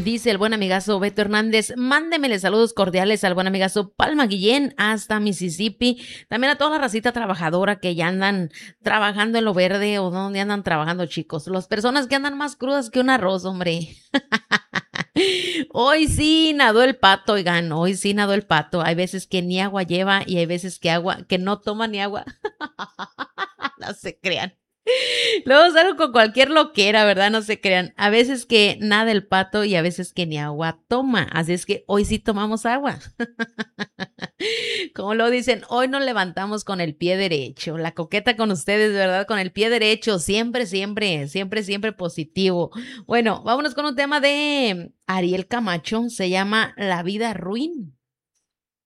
Dice el buen amigazo Beto Hernández, mándemele saludos cordiales al buen amigazo Palma Guillén hasta Mississippi. También a toda la racita trabajadora que ya andan trabajando en lo verde o donde andan trabajando, chicos. Las personas que andan más crudas que un arroz, hombre. Hoy sí nadó el pato, oigan, hoy sí nadó el pato. Hay veces que ni agua lleva y hay veces que agua, que no toma ni agua. No se crean. Luego salgo con cualquier loquera, ¿verdad? No se crean. A veces que nada el pato y a veces que ni agua toma. Así es que hoy sí tomamos agua. Como lo dicen, hoy nos levantamos con el pie derecho. La coqueta con ustedes, ¿verdad? Con el pie derecho. Siempre, siempre, siempre, siempre positivo. Bueno, vámonos con un tema de Ariel Camacho. Se llama La vida ruin.